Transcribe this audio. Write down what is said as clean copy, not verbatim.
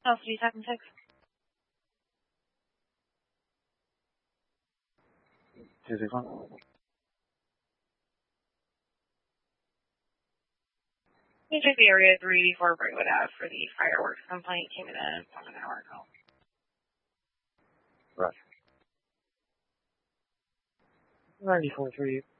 Oh, 376. You check the area 384 Brightwood Ave for the fireworks complaint. Came in about an hour ago. Right. 94.3.